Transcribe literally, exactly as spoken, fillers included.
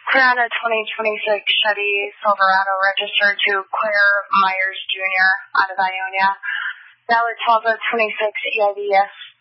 Clear on a twenty twenty-six Chevy Silverado registered to Claire Myers Junior out of Ionia. Valid twelve of twenty-six E I V S.